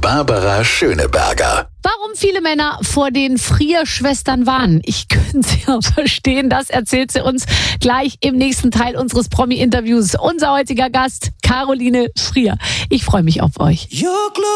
Barbara Schöneberger. Warum viele Männer vor den Frier-Schwestern warnen? Ich könnte sie ja verstehen, das erzählt sie uns gleich im nächsten Teil unseres Promi-Interviews. Unser heutiger Gast, Caroline Frier. Ich freue mich auf euch.